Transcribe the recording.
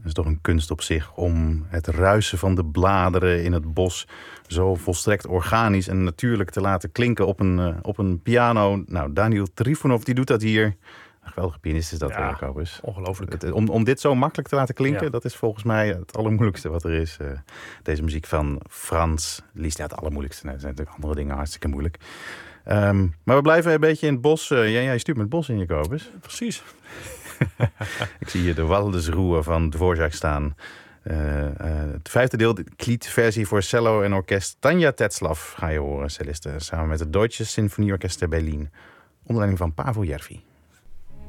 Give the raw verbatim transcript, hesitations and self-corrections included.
Het is toch een kunst op zich om het ruisen van de bladeren in het bos zo volstrekt organisch en natuurlijk te laten klinken op een, uh, op een piano. Nou, Daniel Trifonov die doet dat hier. Een geweldige pianist is dat, ja, Jacobus. Ongelooflijk. Het, om, om dit zo makkelijk te laten klinken, Ja. dat is volgens mij het allermoeilijkste wat er is. Uh, deze muziek van Frans Liszt. Ja, het allermoeilijkste. Nee, er zijn natuurlijk andere dingen hartstikke moeilijk. Um, maar we blijven een beetje in het bos. Uh, jij, jij stuurt met het bos in, Jacobus. Precies. Ik zie hier de Waldesruhe van Dvorak staan. Uh, uh, het vijfde deel, de Kliet-versie voor cello en orkest. Tanja Tetzlaff ga je horen, celliste, samen met het Deutsche Sinfonieorchester Berlin. Onder leiding van Pavel Järvi.